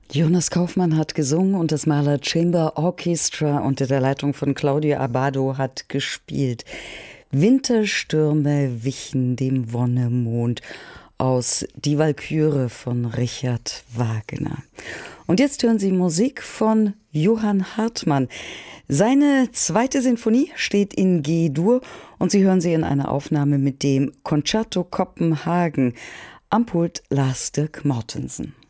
Jonas Kaufmann hat gesungen und das Mahler Chamber Orchestra unter der Leitung von Claudio Abbado hat gespielt. Winterstürme wichen dem Wonnemond aus Die Walküre von Richard Wagner. Und jetzt hören Sie Musik von Johann Hartmann. Seine zweite Sinfonie steht in G-Dur und Sie hören sie in einer Aufnahme mit dem Concerto Kopenhagen. Am Pult Lars Dirk Mortensen.